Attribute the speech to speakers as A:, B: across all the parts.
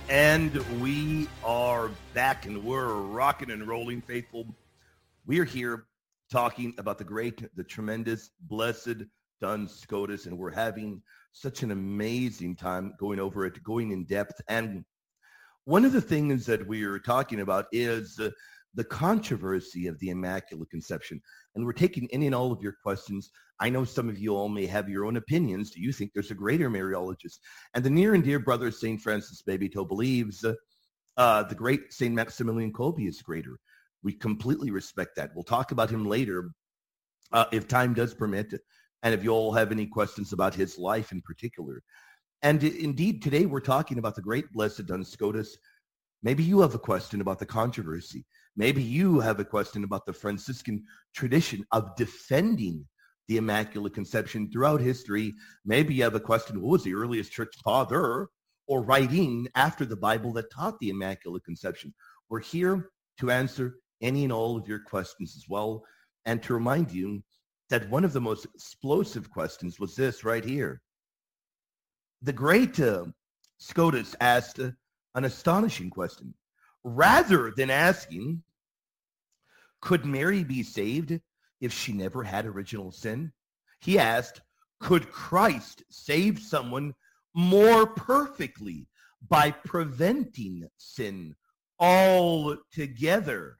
A: And we are back and we're rocking and rolling, faithful. We are here talking about the great, the tremendous, blessed Duns Scotus, and we're having such an amazing time going over it, going in depth. And one of the things that we're talking about is the controversy of the Immaculate Conception. And we're taking any and all of your questions. I know some of you all may have your own opinions. Do you think there's a greater Mariologist? And the near and dear brother St. Francis Babito believes the great St. Maximilian Kolbe is greater. We completely respect that. We'll talk about him later if time does permit, and if you all have any questions about his life in particular. And indeed, today we're talking about the great blessed Duns Scotus. Maybe you have a question about the controversy. Maybe you have a question about the Franciscan tradition of defending the Immaculate Conception throughout history. Maybe you have a question, what was the earliest church father or writing after the Bible that taught the Immaculate Conception? We're here to answer any and all of your questions as well, and to remind you that one of the most explosive questions was this right here. The great Scotus asked an astonishing question. Rather than asking, could Mary be saved if she never had original sin? He asked, could Christ save someone more perfectly by preventing sin altogether?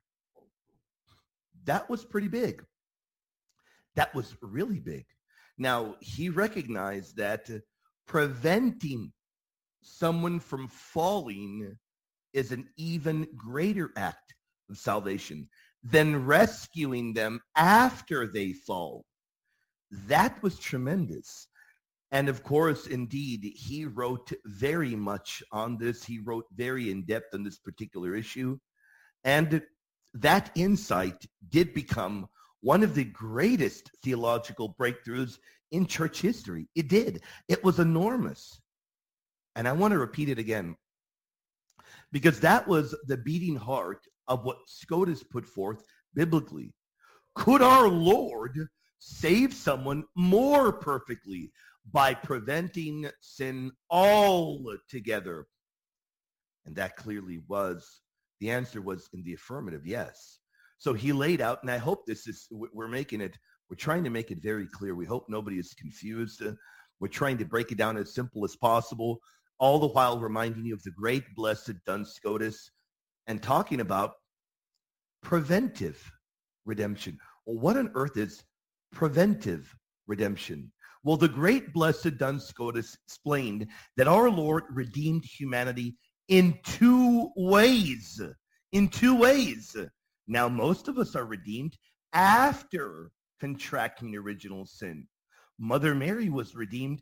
A: That was pretty big. That was really big. Now, he recognized that preventing someone from falling is an even greater act of salvation than rescuing them after they fall. That was tremendous. And of course, indeed, he wrote very much on this. He wrote very in depth on this particular issue. And that insight did become one of the greatest theological breakthroughs in church history. It did. It was enormous. And I want to repeat it again, because that was the beating heart of what Scotus put forth biblically. Could our Lord save someone more perfectly by preventing sin altogether? And that clearly was, the answer was in the affirmative, yes. So he laid out, and I hope this is, we're trying to make it very clear. We hope nobody is confused. We're trying to break it down as simple as possible, all the while reminding you of the great blessed Duns Scotus and talking about preventive redemption. Well, what on earth is preventive redemption? Well, the great blessed Duns Scotus explained that our Lord redeemed humanity in two ways. In two ways. Now, most of us are redeemed after contracting original sin. Mother Mary was redeemed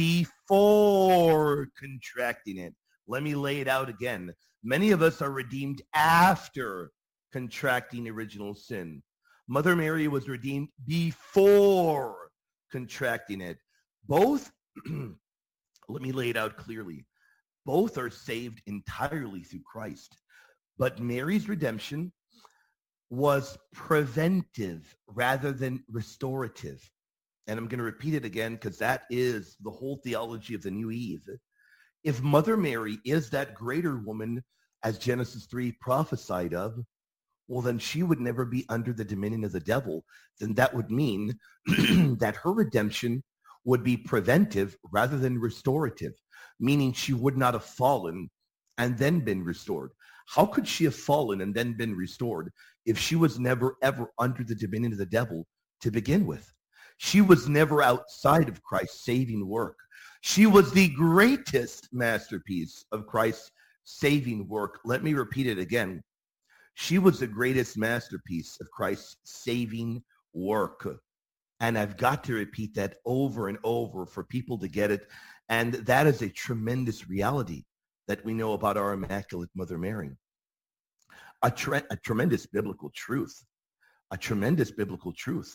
A: before contracting it. Let me lay it out again. Many of us are redeemed after contracting original sin. Mother Mary was redeemed before contracting it. Both, let me lay it out clearly. Both are saved entirely through Christ. But Mary's redemption was preventive rather than restorative. And I'm going to repeat it again because that is the whole theology of the New Eve. If Mother Mary is that greater woman as Genesis 3 prophesied of, well, then she would never be under the dominion of the devil. Then that would mean that her redemption would be preventive rather than restorative, meaning she would not have fallen and then been restored. How could she have fallen and then been restored if she was never, ever under the dominion of the devil to begin with? She was never outside of Christ's saving work. She was the greatest masterpiece of Christ's saving work. Let me repeat it again. She was the greatest masterpiece of Christ's saving work. And I've got to repeat that over and over for people to get it. And that is a tremendous reality that we know about our Immaculate Mother Mary. A tremendous biblical truth. A tremendous biblical truth.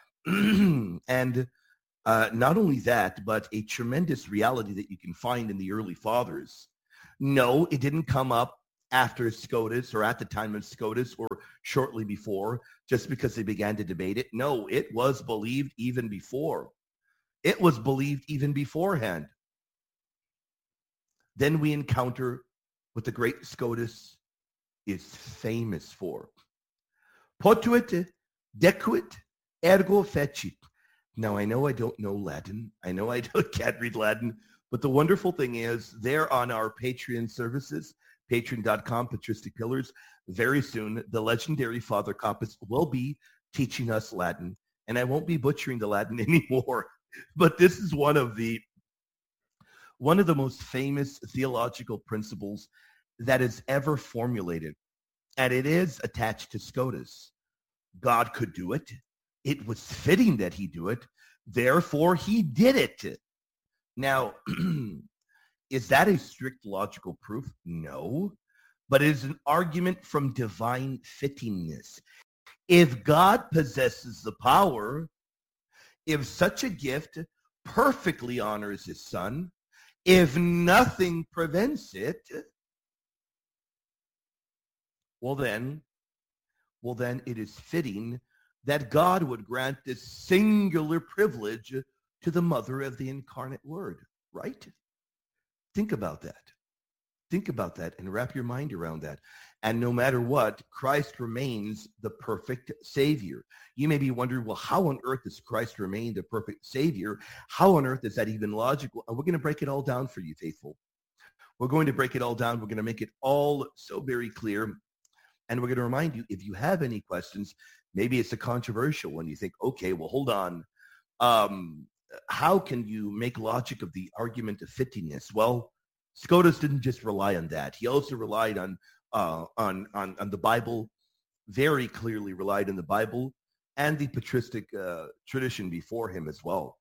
A: And not only that, but a tremendous reality that you can find in the early fathers. No, it didn't come up after Scotus or at the time of Scotus or shortly before, just because they began to debate it. No, it was believed even before. It was believed even beforehand. Then we encounter what the great Scotus is famous for. Potuit, decuit, ergo fecit. Now, I know I don't know Latin. I know I can't read Latin, but the wonderful thing is there on our Patreon services, patreon.com, Patristic Pillars, very soon, the legendary Father Compass will be teaching us Latin, and I won't be butchering the Latin anymore, but this is one of the most famous theological principles that is ever formulated, and it is attached to Scotus. God could do it. It was fitting that he do it. Therefore, he did it. Now, is that a strict logical proof? No, but it is an argument from divine fittingness. If God possesses the power, if such a gift perfectly honors his son, if nothing prevents it, well then it is fitting that God would grant this singular privilege to the mother of the incarnate word, right? Think about that. Think about that and wrap your mind around that. And no matter what, Christ remains the perfect Savior. You may be wondering, well, how on earth does Christ remain the perfect Savior? How on earth is that even logical? And we're going to break it all down for you, faithful. We're going to break it all down. We're going to make it all so very clear. And we're going to remind you, if you have any questions, maybe it's a controversial one. You think, okay, well, hold on. How can you make logic of the argument of fittingness? Well, Scotus didn't just rely on that. He also relied on the Bible, very clearly relied on the Bible and the patristic tradition before him as well.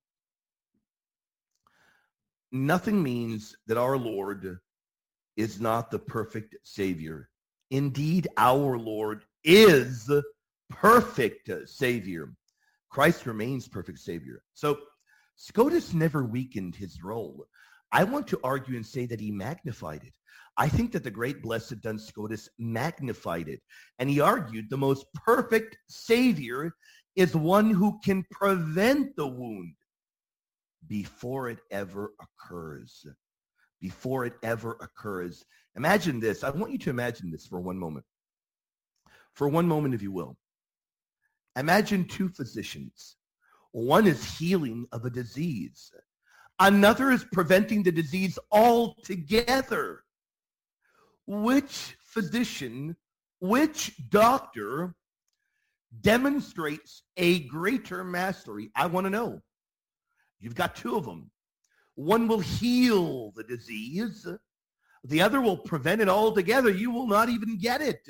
A: Nothing means that our Lord is not the perfect Savior. Indeed, our Lord is perfect Savior. Christ remains perfect Savior. So Scotus never weakened his role. I want to argue and say that he magnified it. I think that the great blessed Duns Scotus magnified it. And he argued the most perfect Savior is one who can prevent the wound before it ever occurs. Before it ever occurs. Imagine this. I want you to imagine this for one moment. For one moment, if you will. Imagine two physicians. One is healing of a disease. Another is preventing the disease altogether. Which physician, which doctor demonstrates a greater mastery? I want to know. You've got two of them. One will heal the disease. The other will prevent it altogether. You will not even get it.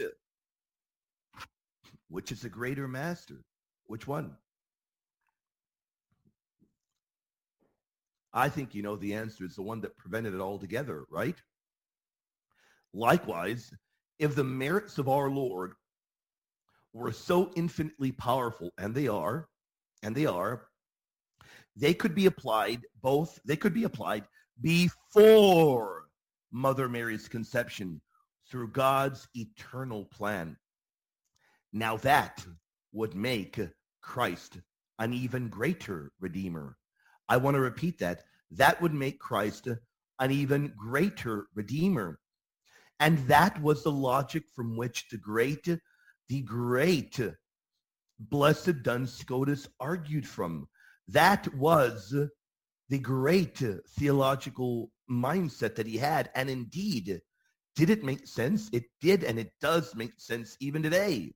A: Which is a greater master? Which one? I think you know the answer is the one that prevented it altogether, right? Likewise, if the merits of our Lord were so infinitely powerful, and they are, they could be applied before Mother Mary's conception through God's eternal plan. Now that would make Christ an even greater Redeemer. I want to repeat that. That would make Christ an even greater Redeemer. And that was the logic from which the great blessed Duns Scotus argued from. That was the great theological mindset that he had. And indeed, did it make sense? It did, and it does make sense even today.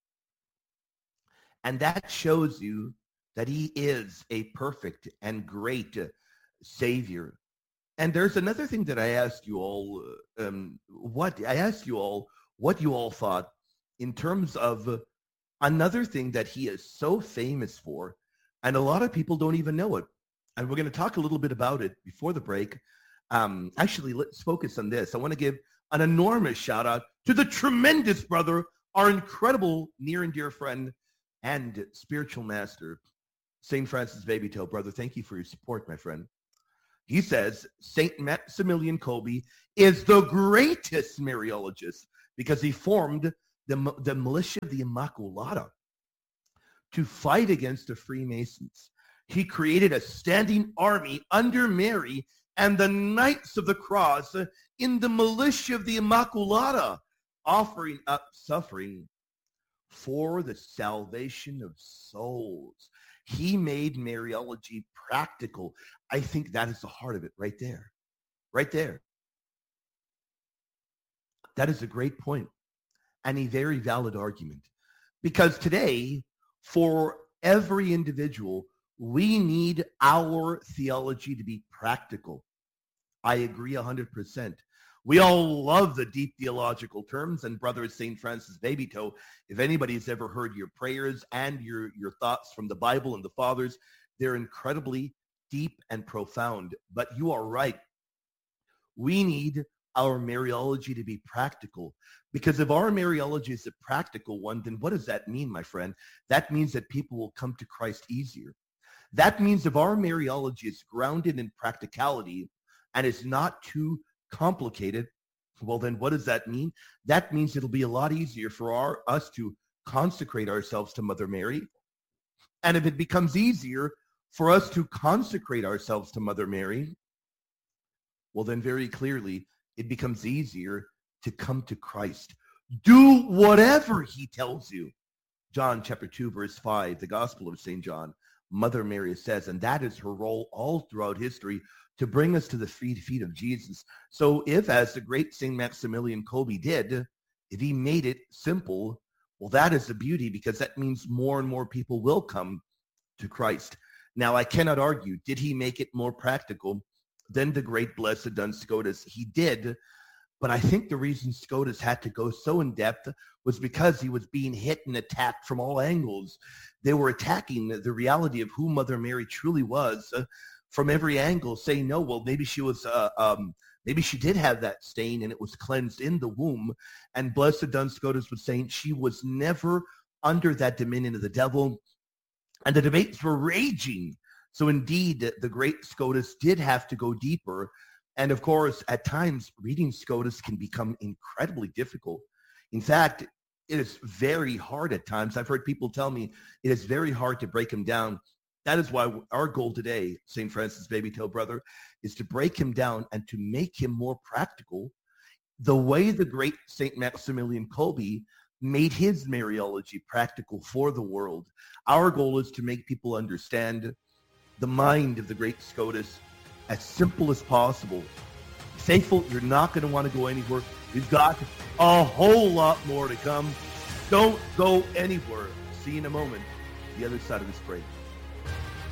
A: And that shows you that he is a perfect and great Savior. And there's another thing that I asked you all, what you all thought in terms of another thing that he is so famous for, and a lot of people don't even know it. And we're going to talk a little bit about it before the break. Actually, let's focus on this. I want to give an enormous shout out to the tremendous brother, our incredible near and dear friend and spiritual master, St. Francis Babytoe. Brother, thank you for your support, my friend. He says St. Maximilian Kolbe is the greatest Mariologist because he formed the militia of the Immaculata to fight against the Freemasons. He created a standing army under Mary and the Knights of the Cross in the militia of the Immaculata, offering up suffering for the salvation of souls. He made Mariology practical. I think that is the heart of it right there. Right there. That is a great point and a very valid argument. Because today, for every individual, we need our theology to be practical. I agree 100%. We all love the deep theological terms, and Brother St. Francis Babytoe, if anybody's ever heard your prayers and your thoughts from the Bible and the Fathers, they're incredibly deep and profound. But you are right. We need our Mariology to be practical. Because if our Mariology is a practical one, then what does that mean, my friend? That means that people will come to Christ easier. That means if our Mariology is grounded in practicality and is not too complicated, well, then what does that mean? That means it'll be a lot easier for us to consecrate ourselves to Mother Mary. And if it becomes easier for us to consecrate ourselves to Mother Mary, well, then very clearly it becomes easier to come to Christ. Do whatever he tells you. John chapter 2, verse 5, the Gospel of St. John, Mother Mary says, and that is her role all throughout history, to bring us to the feet of Jesus. So if, as the great St. Maximilian Kolbe did, if he made it simple, well, that is the beauty, because that means more and more people will come to Christ. Now, I cannot argue, did he make it more practical than the great Blessed Duns Scotus? He did, but I think the reason Scotus had to go so in depth was because he was being hit and attacked from all angles. They were attacking the reality of who Mother Mary truly was from every angle, saying, no, well, maybe she was, maybe she did have that stain and it was cleansed in the womb. And Blessed Duns Scotus was saying she was never under that dominion of the devil. And the debates were raging. So indeed, the great Scotus did have to go deeper. And of course, at times, reading Scotus can become incredibly difficult. In fact, it is very hard at times. I've heard people tell me it is very hard to break him down. That is why our goal today, St. Francis Babytoe, brother, is to break him down and to make him more practical, the way the great St. Maximilian Kolbe made his Mariology practical for the world. Our goal is to make people understand the mind of the great Scotus as simple as possible. Faithful, you're not going to want to go anywhere. We've got a whole lot more to come. Don't go anywhere. See you in a moment, the other side of this break.